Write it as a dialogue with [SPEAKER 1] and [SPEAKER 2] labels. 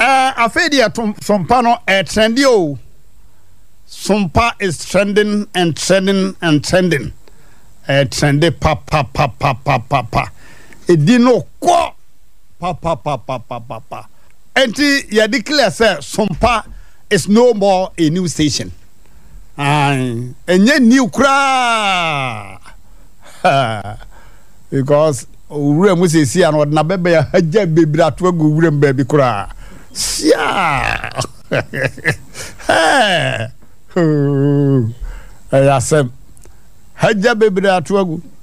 [SPEAKER 1] Afedi Sompa no trendy o. Sompa is trending and trending and trending. Trendy pa. Edino kwa pa. Enti ya declare say Sompa is no more a new station. Enye new kra. Because ure mu sesi an odna bebe ya haja bebra to agu ure mbabi kra. Sia. Ayasem haja bebra to agu